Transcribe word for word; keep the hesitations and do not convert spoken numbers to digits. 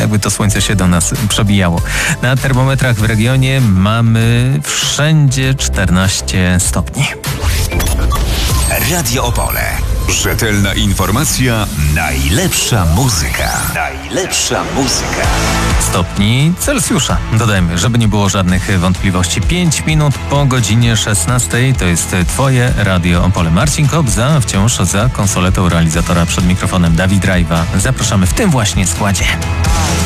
jakby to słońce się do nas przebijało. Na termometrach w regionie mamy wszędzie czternaście stopni. Radio Opole. Rzetelna informacja, najlepsza muzyka. Najlepsza muzyka. Stopni Celsjusza. Dodajmy, żeby nie było żadnych wątpliwości. pięć minut po godzinie szesnastej to jest Twoje Radio Opole. Marcin Kobza wciąż za konsoletą realizatora, przed mikrofonem Dawid Rajwa. Zapraszamy w tym właśnie składzie.